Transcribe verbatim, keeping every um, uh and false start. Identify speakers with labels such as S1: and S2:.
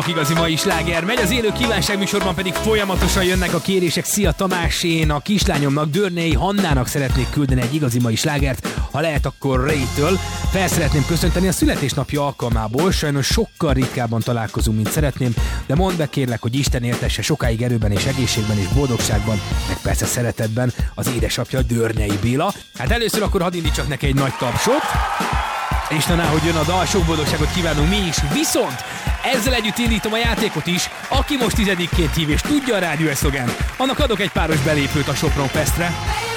S1: Igazi mai sláger megy, az élő kívánság műsorban pedig folyamatosan jönnek a kérések. Szia Tamás, én a kislányomnak, Dörnei Hannának szeretnék küldeni egy igazi mai slágert, ha lehet akkor Ray-től. Fel szeretném köszönteni a születésnapja alkalmából, sajnos sokkal ritkábban találkozunk, mint szeretném, de mondd be kérlek, hogy Isten éltesse sokáig erőben és egészségben és boldogságban, meg persze szeretetben az édesapja, Dörnei Béla. Hát először akkor hadd indítsak neki egy nagy tapsot. Istená, hogy jön a dal, sok boldogságot kívánunk mi is, viszont ezzel együtt indítom a játékot is. Aki most tizedikként hív és tudja a rádió eszlogán, annak adok egy páros belépőt a Sopron Festre.